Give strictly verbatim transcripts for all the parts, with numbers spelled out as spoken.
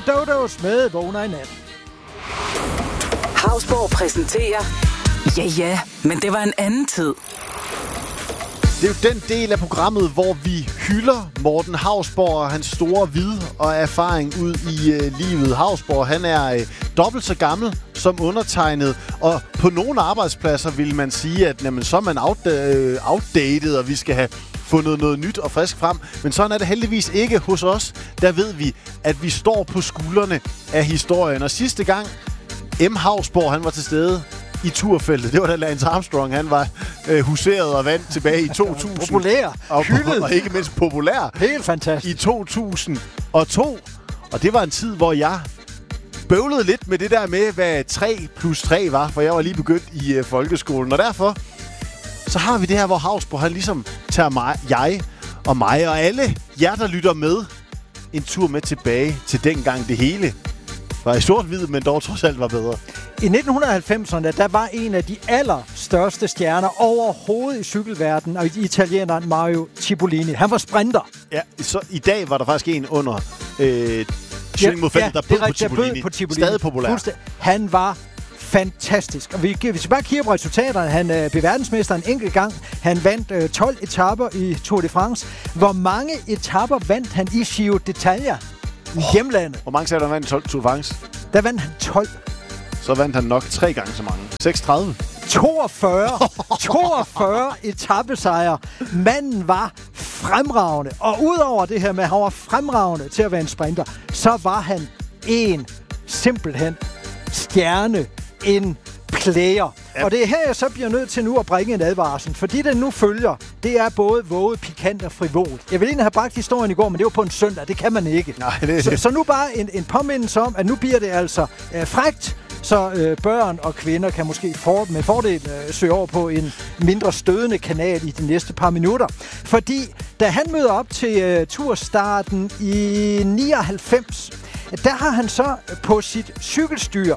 Dodos med Vågner i nat. Hausborg præsenterer... Ja, ja, men det var en anden tid. Det er jo den del af programmet, hvor vi hylder Morten Hausborg og hans store vid og erfaring ud i øh, livet. Hausborg, han er øh, dobbelt så gammel som undertegnet, og på nogle arbejdspladser vil man sige, at jamen, så er man out, øh, outdated, og vi skal have fundet noget nyt og frisk frem. Men sådan er det heldigvis ikke hos os. Der ved vi, at vi står på skuldrene af historien. Og sidste gang M. Hausborg, han var til stede i turfeltet. Det var da Lance Armstrong, han var øh, huseret og vandt tilbage i to tusind. Populær, og, hyldet. Og ikke mindst populær. Helt fantastisk. I to tusind og to. Og det var en tid, hvor jeg bøvlede lidt med det der med, hvad tre plus tre var, for jeg var lige begyndt i øh, folkeskolen. Og derfor så har vi det her, hvor Hausborg, han ligesom tager mig, jeg og mig og alle jer, der lytter med, en tur med tilbage til dengang det hele var i sort-hvid, men dog trods alt var bedre. I nitten halvfemserne, der var en af de allerstørste stjerner overhovedet i cykelverdenen, og italieneren Mario Cipollini. Han var sprinter. Ja, så i dag var der faktisk en under øh, sving mod feltet, ja, der bød på Cipollini. på Cipollini. Stadig populær. Han var fantastisk. Og vi, hvis vi bare kigger på resultaterne, han øh, blev verdensmester en enkelt gang. Han vandt øh, tolv etaper i Tour de France. Hvor mange etaper vandt han i Giro d'Italia i oh, hjemlandet? Hvor mange sagde du, han vandt i tolv Tour de France? Der vandt han tolv. Så vandt han nok tre gange så mange. seksogtredive. toogfyrre. toogfyrre etappesejre. Manden var fremragende. Og udover det her med, at han var fremragende til at være en sprinter, så var han en simpelthen stjerne, en player. Ja. Og det er her, jeg så bliver nødt til nu at bringe en advarsel. Fordi det nu følger, det er både våget, pikant og frivolt. Jeg ville egentlig have bragt historien i går, men det var på en søndag. Det kan man ikke. Nej, det... så, så nu bare en, en påmindelse om, at nu bliver det altså øh, frækt, så øh, børn og kvinder kan måske for, med fordel øh, søge over på en mindre stødende kanal i de næste par minutter. Fordi da han møder op til øh, turstarten i nioghalvfems, der har han så på sit cykelstyr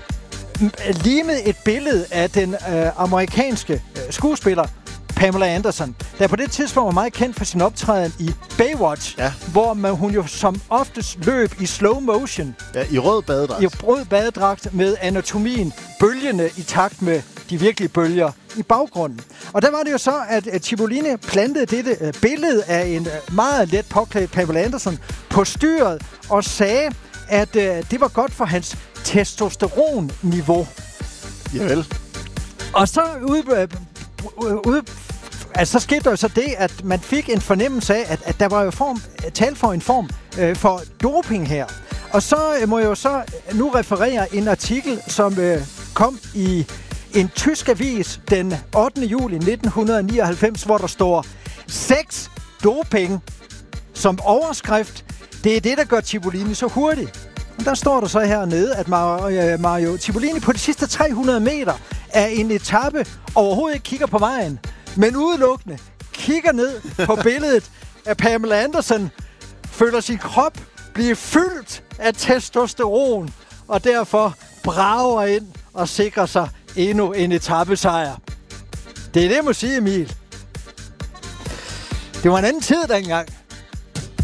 limet et billede af den øh, amerikanske øh, skuespiller Pamela Anderson, der på det tidspunkt var meget kendt for sin optræden i Baywatch, ja. hvor man, hun jo som oftest løb i slow motion. Ja, i rød badedragt. I rød badedragt med anatomien bølgende i takt med de virkelige bølger i baggrunden. Og der var det jo så, at, at Cipollini plantede dette øh, billede af en øh, meget let påklædt Pamela Anderson på styret og sagde, at øh, det var godt for hans testosteronniveau. Javel. Og så ude, øh, ude altså, så skete der jo så det, at man fik en fornemmelse af, at, at der var jo form, tale for en form øh, for doping her. Og så øh, må jeg jo så nu referere en artikel, som øh, kom i en tysk avis den ottende juli nitten nioghalvfems, hvor der står sex doping som overskrift. Det er det, der gør Cipollini så hurtigt. Og der står der så hernede, at Mario Cipollini på de sidste tre hundrede meter af en etape overhovedet ikke kigger på vejen, men udelukkende kigger ned på billedet af Pamela Anderson, føler sin krop blive fyldt af testosteron, og derfor brager ind og sikrer sig endnu en etapesejr. Det er det, jeg må sige, Emil. Det var en anden tid dengang.